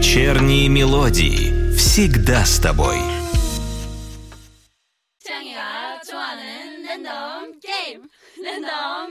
Вечерние мелодии. Всегда с тобой. 태양이가 좋아하는 랜덤 게임. 랜덤